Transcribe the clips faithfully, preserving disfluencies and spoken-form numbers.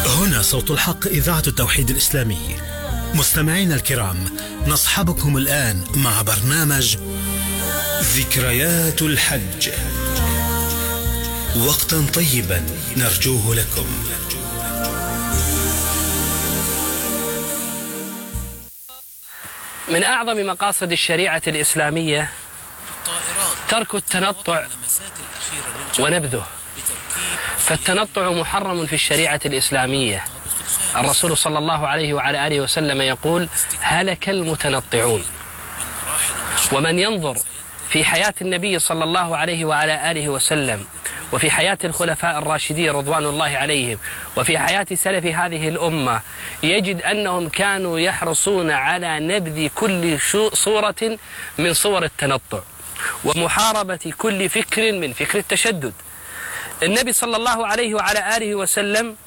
هنا صوت الحق إذاعة التوحيد الإسلامي. مستمعينا الكرام، نصحبكم الآن مع برنامج ذكريات الحج، وقتا طيبا نرجوه لكم. من أعظم مقاصد الشريعة الإسلامية ترك التنطع ونبذه، فالتنطع محرم في الشريعة الإسلامية. الرسول صلى الله عليه وعلى آله وسلم يقول: هلك المتنطعون. ومن ينظر في حياة النبي صلى الله عليه وعلى آله وسلم، وفي حياة الخلفاء الراشدين رضوان الله عليهم، وفي حياة سلف هذه الأمة، يجد أنهم كانوا يحرصون على نبذ كل صورة من صور التنطع ومحاربة كل فكر من فكر التشدد. النبي صلى الله عليه وعلى آله وسلم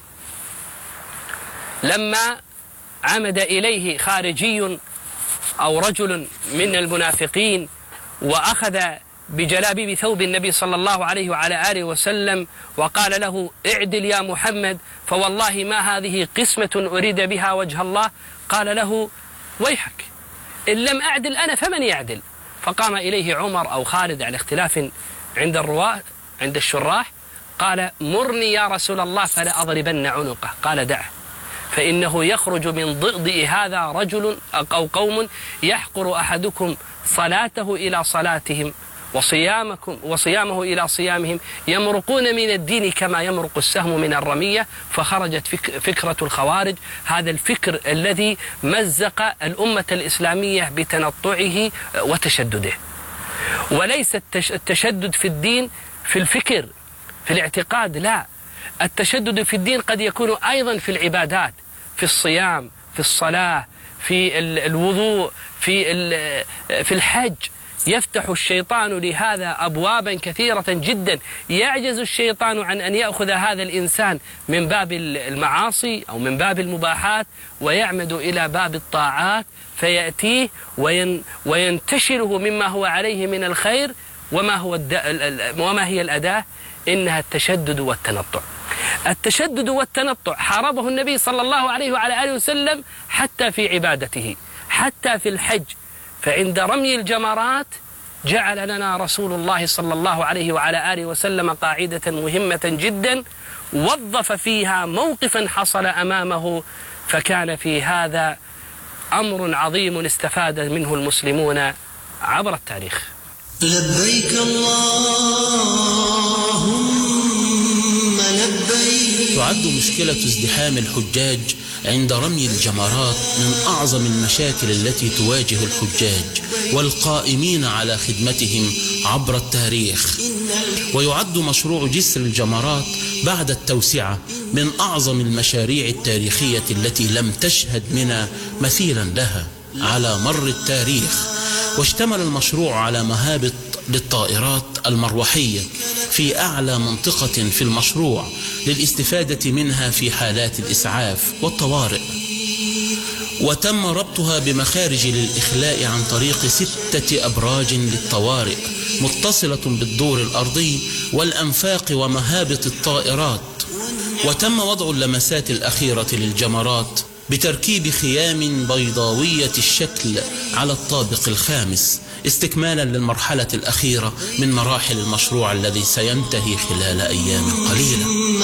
لما عمد إليه خارجي أو رجل من المنافقين وأخذ بجلابيب ثوب النبي صلى الله عليه وعلى آله وسلم وقال له: اعدل يا محمد، فوالله ما هذه قسمة أريد بها وجه الله. قال له: ويحك، إن لم أعدل أنا فمن يعدل؟ فقام إليه عمر أو خالد على اختلاف عند الرواة عند الشراح، قال: مرني يا رسول الله فلا أضربن عنقه. قال: دعه، فإنه يخرج من ضئضئ هذا رجل أو قوم يحقر أحدكم صلاته إلى صلاتهم وصيامكم وصيامه إلى صيامهم، يمرقون من الدين كما يمرق السهم من الرمية. فخرجت فك فكرة الخوارج، هذا الفكر الذي مزق الأمة الإسلامية بتنطعه وتشدده. وليس التشدد في الدين في الفكر في الاعتقاد، لا، التشدد في الدين قد يكون أيضا في العبادات، في الصيام، في الصلاة، في الوضوء، في في الحج. يفتح الشيطان لهذا أبوابا كثيرة جدا، يعجز الشيطان عن أن يأخذ هذا الإنسان من باب المعاصي أو من باب المباحات ويعمد إلى باب الطاعات، فيأتيه وين وينتشله مما هو عليه من الخير. وما هو وما هي الأداة؟ إنها التشدد والتنطع. التشدد والتنطع حاربه النبي صلى الله عليه وعلى آله وسلم حتى في عبادته، حتى في الحج. فعند رمي الجمرات جعل لنا رسول الله صلى الله عليه وعلى آله وسلم قاعدة مهمة جدا، وظف فيها موقفا حصل أمامه، فكان في هذا أمر عظيم استفاد منه المسلمون عبر التاريخ. لبيك اللهم لبيك. تعد مشكلة ازدحام الحجاج عند رمي الجمرات من أعظم المشاكل التي تواجه الحجاج والقائمين على خدمتهم عبر التاريخ. ويعد مشروع جسر الجمرات بعد التوسعة من أعظم المشاريع التاريخية التي لم تشهد منها مثيلا لها على مر التاريخ. واشتمل المشروع على مهابط للطائرات المروحية في أعلى منطقة في المشروع للاستفادة منها في حالات الإسعاف والطوارئ. وتم ربطها بمخارج للإخلاء عن طريق ستة أبراج للطوارئ متصلة بالدور الأرضي والأنفاق ومهابط الطائرات. وتم وضع اللمسات الأخيرة للجمرات بتركيب خيام بيضاوية الشكل على الطابق الخامس، استكمالا للمرحلة الأخيرة من مراحل المشروع الذي سينتهي خلال أيام قليلة.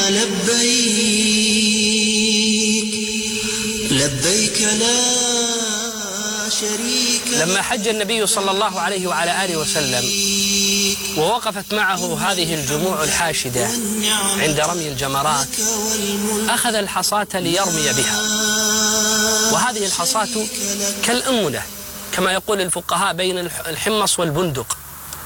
لبيك لبيك لا شريك. لما حج النبي صلى الله عليه وعلى آله وسلم ووقفت معه هذه الجموع الحاشدة عند رمي الجمرات، أخذ الحصاة ليرمي بها، وهذه الحصاة كالأنملة كما يقول الفقهاء بين الحمص والبندق.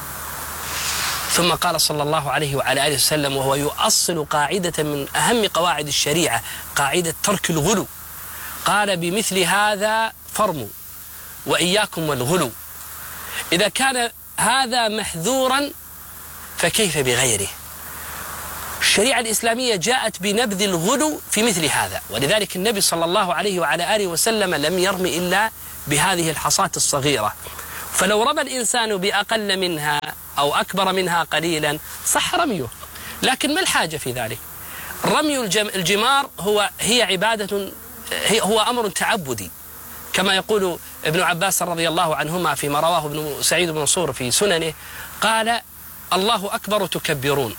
ثم قال صلى الله عليه وعلى آله وسلم وهو يؤصل قاعدة من أهم قواعد الشريعة، قاعدة ترك الغلو، قال: بمثل هذا فرموا وإياكم والغلو. إذا كان هذا محذورا فكيف بغيره؟ الشريعة الإسلامية جاءت بنبذ الغلو في مثل هذا، ولذلك النبي صلى الله عليه وعلى آله وسلم لم يرمي إلا بهذه الحصاة الصغيرة. فلو رمى الإنسان بأقل منها أو أكبر منها قليلا صح رميه، لكن ما الحاجة في ذلك؟ رمي الجمار هو هي عبادة، هي هو أمر تعبدي، كما يقول ابن عباس رضي الله عنهما فيما رواه ابن سعيد بن منصور في سننه، قال: الله أكبر تكبرون،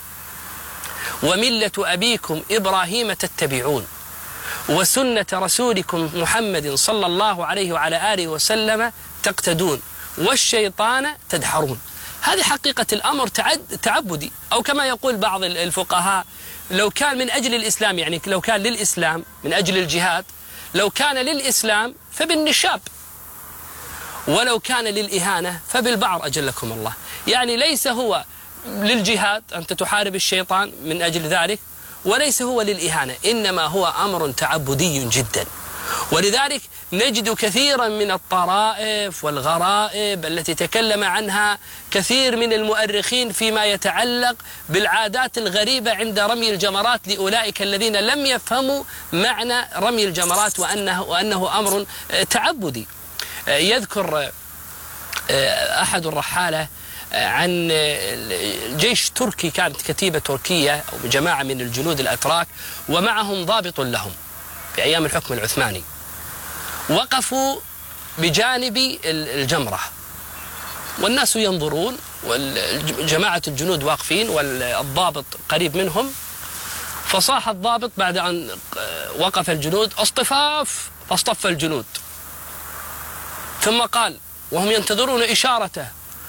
وملة أبيكم إبراهيم تتبعون، وسنة رسولكم محمد صلى الله عليه وعلى آله وسلم تقتدون، والشيطان تدحرون. هذه حقيقة الأمر تعبدي، أو كما يقول بعض الفقهاء: لو كان من أجل الإسلام، يعني لو كان للإسلام من أجل الجهاد، لو كان للإسلام فبالنشاب، ولو كان للإهانة فبالبعر أجلكم الله. يعني ليس هو للجهاد، أنت تحارب الشيطان من أجل ذلك، وليس هو للإهانة، إنما هو أمر تعبدي جدا. ولذلك نجد كثيرا من الطرائف والغرائب التي تكلم عنها كثير من المؤرخين فيما يتعلق بالعادات الغريبة عند رمي الجمرات لأولئك الذين لم يفهموا معنى رمي الجمرات وأنه, وأنه أمر تعبدي. يذكر أحد الرحالة عن جيش تركي، كانت كتيبة تركية أو جماعة من الجنود الأتراك ومعهم ضابط لهم في أيام الحكم العثماني، وقفوا بجانب الجمرة والناس ينظرون، وجماعة الجنود واقفين والضابط قريب منهم، فصاح الضابط بعد أن وقف الجنود: اصطفاف، فاصطف الجنود، ثم قال وهم ينتظرون إشارته: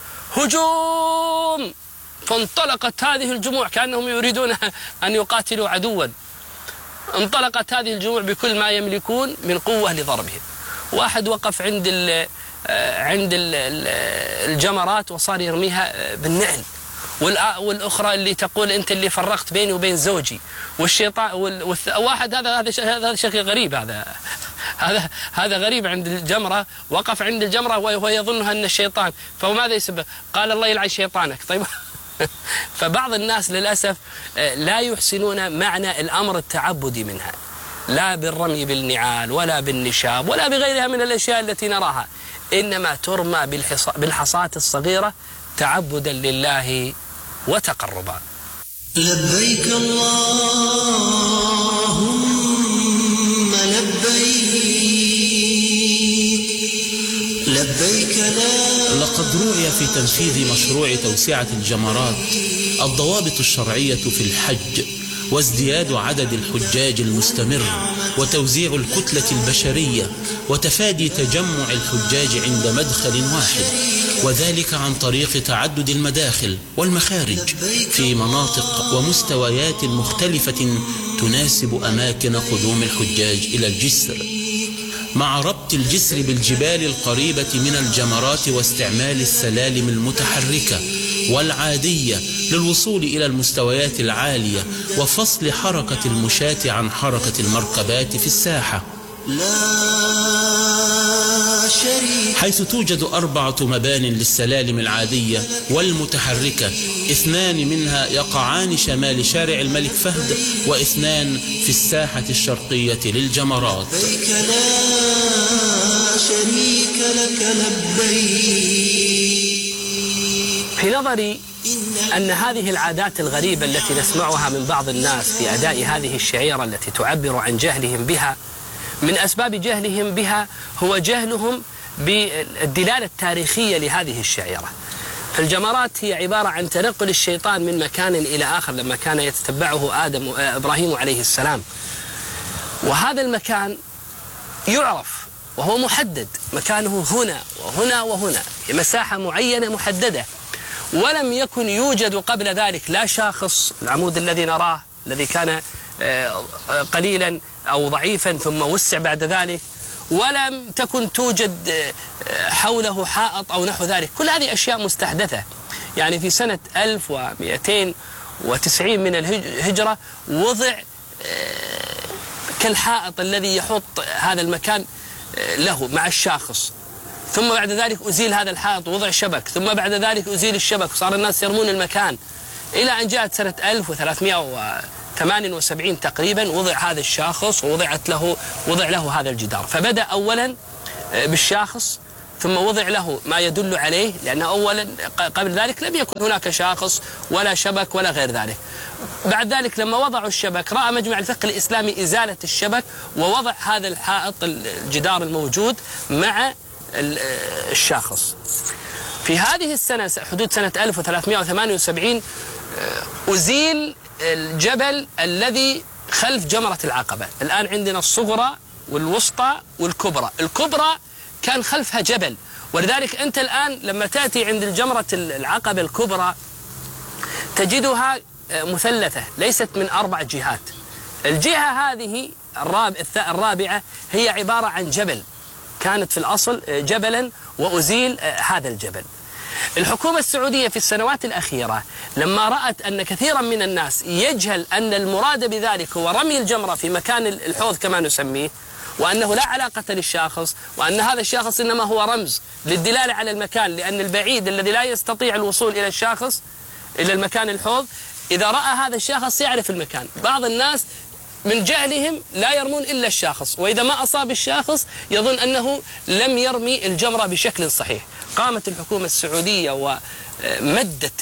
هجوم، فانطلقت هذه الجموع كأنهم يريدون أن يقاتلوا عدوا، انطلقت هذه الجموع بكل ما يملكون من قوة لضربهم. واحد وقف عند ال عند ال الجمرات وصار يرميها بالنعل، والأخرى اللي تقول أنت اللي فرقت بيني وبين زوجي، والشيطان والواحد هذا هذا هذا شيء غريب، هذا هذا هذا غريب عند الجمرة، وقف عند الجمرة وهو يظنها أن الشيطان، فماذا يسبب؟ قال: الله يلعن شيطانك. طيب فبعض الناس للأسف لا يحسنون معنى الأمر التعبدي منها، لا بالرمي بالنعال ولا بالنشاب ولا بغيرها من الأشياء التي نراها، إنما ترمى بالحصاة الصغيرة تعبدا لله وتقربا. لبيك اللهم لبيك لبيك لا. لقد رؤي في تنفيذ مشروع توسعة الجمرات الضوابط الشرعية في الحج، وازدياد عدد الحجاج المستمر، وتوزيع الكتلة البشرية، وتفادي تجمع الحجاج عند مدخل واحد، وذلك عن طريق تعدد المداخل والمخارج في مناطق ومستويات مختلفة تناسب أماكن قدوم الحجاج إلى الجسر، مع ربط الجسر بالجبال القريبة من الجمرات واستعمال السلالم المتحركة والعادية للوصول إلى المستويات العالية، وفصل حركة المشاة عن حركة المركبات في الساحة، حيث توجد أربعة مبان للسلالم العادية والمتحركة، اثنان منها يقعان شمال شارع الملك فهد، واثنان في الساحة الشرقية للجمرات. لبيك لا شريك لك لبيك. في نظري أن هذه العادات الغريبة التي نسمعها من بعض الناس في أداء هذه الشعيرة التي تعبر عن جهلهم بها، من أسباب جهلهم بها هو جهلهم بالدلالة التاريخية لهذه الشعيرة. فالجمرات هي عبارة عن تنقل الشيطان من مكان إلى آخر لما كان يتتبعه آدم إبراهيم عليه السلام، وهذا المكان يعرف وهو محدد، مكانه هنا وهنا وهنا، في مساحة معينة محددة، ولم يكن يوجد قبل ذلك لا شاخص، العمود الذي نراه الذي كان قليلا أو ضعيفا ثم وسع بعد ذلك، ولم تكن توجد حوله حائط أو نحو ذلك. كل هذه أشياء مستحدثة. يعني في سنة ألف ومئتين وتسعين من الهجرة وضع كالحائط الذي يحط هذا المكان له مع الشاخص، ثم بعد ذلك أزيل هذا الحائط ووضع شبك، ثم بعد ذلك أزيل الشبك وصار الناس يرمون المكان، إلى أن جاءت سنة ألف وثلاثمئة وثمانية وسبعين تقريبا وضع هذا الشاخص ووضعت له وضع له هذا الجدار. فبدأ أولا بالشاخص، ثم وضع له ما يدل عليه، لأن أولا قبل ذلك لم يكن هناك شاخص ولا شبك ولا غير ذلك. بعد ذلك لما وضعوا الشبك رأى مجمع الفقه الإسلامي إزالة الشبك ووضع هذا الحائط الجدار الموجود مع الشاخص. في هذه السنة حدود سنة ألف وثلاثمائة وثمانية وسبعين أزيل الجبل الذي خلف جمرة العقبة. الآن عندنا الصغرى والوسطى والكبرى. الكبرى كان خلفها جبل، ولذلك أنت الآن لما تأتي عند الجمرة العقبة الكبرى تجدها مثلثة ليست من أربع جهات. الجهة هذه الرابعة هي عبارة عن جبل، كانت في الأصل جبلا وأزيل هذا الجبل. الحكومة السعودية في السنوات الأخيرة لما رأت أن كثيرا من الناس يجهل أن المراد بذلك هو رمي الجمرة في مكان الحوض كما نسميه، وأنه لا علاقة للشاخص، وأن هذا الشاخص إنما هو رمز للدلالة على المكان، لأن البعيد الذي لا يستطيع الوصول إلى الشاخص إلى المكان الحوض إذا رأى هذا الشاخص يعرف المكان. بعض الناس من جهلهم لا يرمون إلا الشاخص، وإذا ما أصاب الشاخص يظن أنه لم يرمي الجمرة بشكل صحيح. قامت الحكومة السعودية ومدت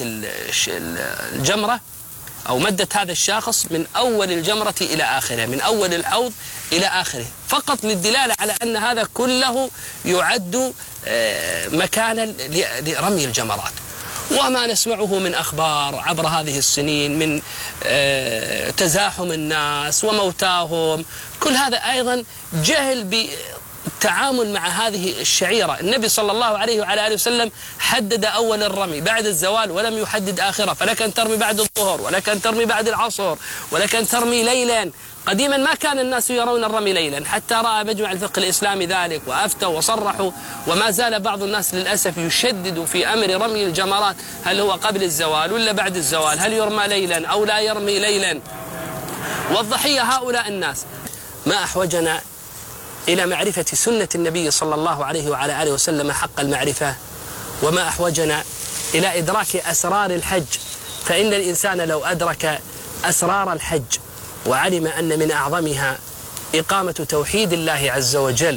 الجمرة أو مدت هذا الشاخص من أول الجمرة إلى آخرها، من أول الحوض إلى آخره، فقط للدلالة على أن هذا كله يعد مكانا لرمي الجمرات. وما نسمعه من أخبار عبر هذه السنين من تزاحم الناس وموتاهم، كل هذا أيضا جهل بالتعامل مع هذه الشعيرة. النبي صلى الله عليه وعلى آله وسلم حدد أول الرمي بعد الزوال ولم يحدد آخره، فلك أن ترمي بعد الظهر، ولك أن ترمي بعد العصر، ولك أن ترمي ليلا. قديما ما كان الناس يرون الرمي ليلا، حتى رأى مجمع الفقه الإسلامي ذلك وأفتوا وصرحوا، وما زال بعض الناس للأسف يشدد في أمر رمي الجمرات، هل هو قبل الزوال ولا بعد الزوال، هل يرمى ليلا أو لا يرمي ليلا. والضحية هؤلاء الناس. ما أحوجنا إلى معرفة سنة النبي صلى الله عليه وعلى آله وسلم حق المعرفة، وما أحوجنا إلى إدراك أسرار الحج، فإن الإنسان لو أدرك أسرار الحج وعلم أن من أعظمها إقامة توحيد الله عز وجل،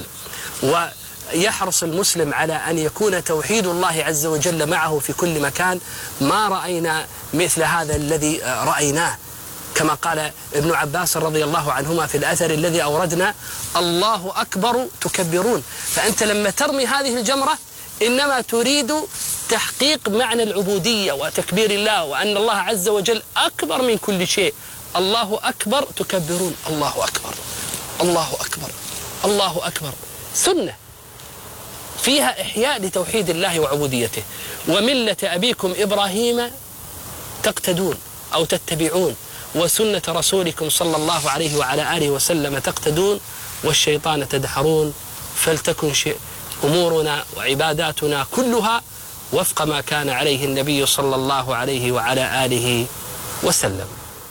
ويحرص المسلم على أن يكون توحيد الله عز وجل معه في كل مكان، ما رأينا مثل هذا الذي رأيناه. كما قال ابن عباس رضي الله عنهما في الأثر الذي أوردنا: الله أكبر تكبرون. فأنت لما ترمي هذه الجمرة إنما تريد تحقيق معنى العبودية وتكبير الله، وأن الله عز وجل أكبر من كل شيء. الله أكبر تكبرون، الله أكبر، الله أكبر، الله أكبر. سنة فيها إحياء لتوحيد الله وعبوديته. وملة أبيكم إبراهيم تقتدون أو تتبعون، وسنة رسولكم صلى الله عليه وعلى آله وسلم تقتدون، والشيطان تدحرون. فلتكن شيء أمورنا وعباداتنا كلها وفق ما كان عليه النبي صلى الله عليه وعلى آله وسلم.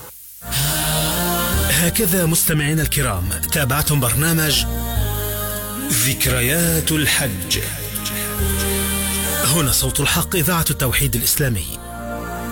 هكذا مستمعينا الكرام تابعتم برنامج ذكريات الحج. هنا صوت الحق، إذاعة التوحيد الإسلامي.